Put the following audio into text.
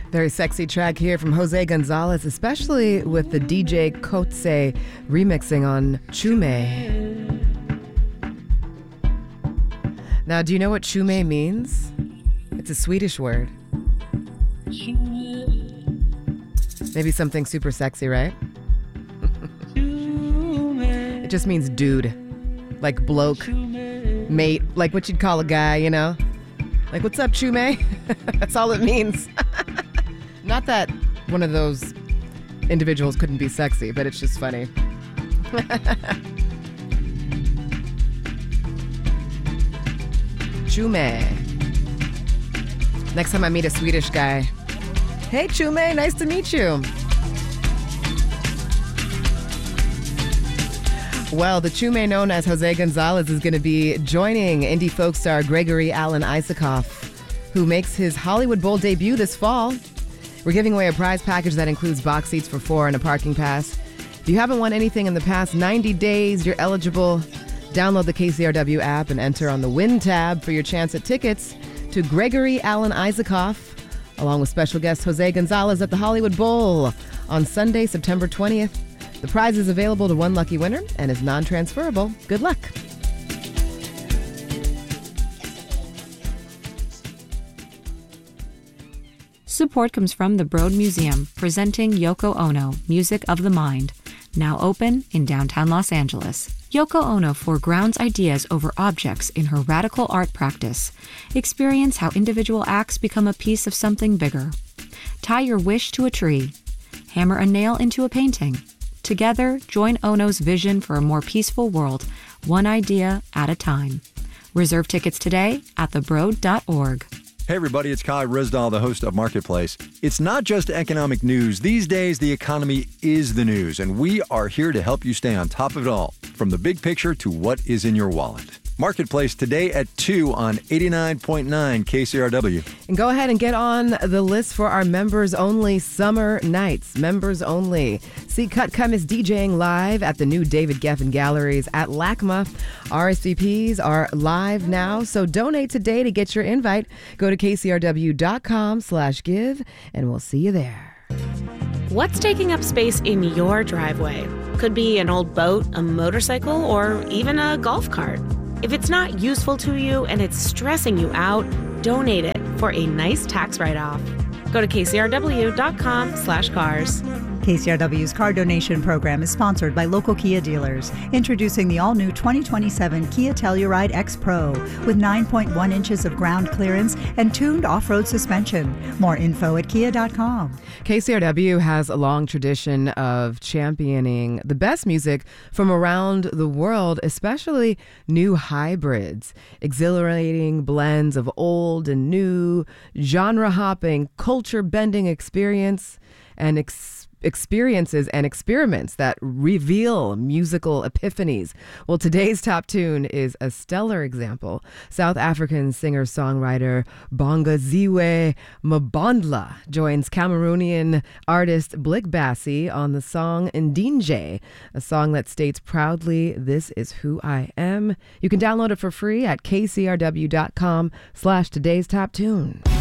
Very sexy track here from Jose Gonzalez, especially with the DJ Kotze remixing on Chume. Now, do you know what Chume means? It's a Swedish word. Maybe something super sexy, right? It just means dude. Like bloke, mate, like what you'd call a guy, you know? Like, what's up, Chume? That's all it means. Not that one of those individuals couldn't be sexy, but it's just funny. Chume. Next time I meet a Swedish guy, hey, Chume, nice to meet you. Well, the Chume known as Jose Gonzalez is going to be joining indie folk star Gregory Alan Isakov, who makes his Hollywood Bowl debut this fall. We're giving away a prize package that includes box seats for 4 and a parking pass. If you haven't won anything in the past 90 days, you're eligible. Download the KCRW app and enter on the Win tab for your chance at tickets to Gregory Alan Isakov, along with special guest Jose Gonzalez at the Hollywood Bowl on Sunday, September 20th. The prize is available to one lucky winner and is non-transferable. Good luck. Support comes from the Broad Museum, presenting Yoko Ono, Music of the Mind, now open in downtown Los Angeles. Yoko Ono foregrounds ideas over objects in her radical art practice. Experience how individual acts become a piece of something bigger. Tie your wish to a tree. Hammer a nail into a painting. Together, join Ono's vision for a more peaceful world, one idea at a time. Reserve tickets today at thebroad.org. Hey everybody, it's Kai Rizdal, the host of Marketplace. It's not just economic news. These days, the economy is the news, and we are here to help you stay on top of it all, from the big picture to what is in your wallet. Marketplace today at 2 on 89.9 KCRW. And go ahead and get on the list for our members-only summer nights. Members only. See Cut Come is DJing live at the new David Geffen Galleries at LACMA. RSVPs are live now, so donate today to get your invite. Go to kcrw.com/give, and we'll see you there. What's taking up space in your driveway? Could be an old boat, a motorcycle, or even a golf cart. If it's not useful to you and it's stressing you out, donate it for a nice tax write-off. Go to kcrw.com/cars. KCRW's car donation program is sponsored by local Kia dealers. Introducing the all-new 2027 Kia Telluride X Pro with 9.1 inches of ground clearance and tuned off-road suspension. More info at kia.com. KCRW has a long tradition of championing the best music from around the world, especially new hybrids, exhilarating blends of old and new, genre-hopping, culture-bending experiences and experiments that reveal musical epiphanies. Well, today's top tune is a stellar example. South African singer-songwriter Bongaziwe Mabandla joins Cameroonian artist Blick Bassi on the song Ndinje, a song that states proudly, "This is who I am." You can download it for free at kcrw.com/today's top tune.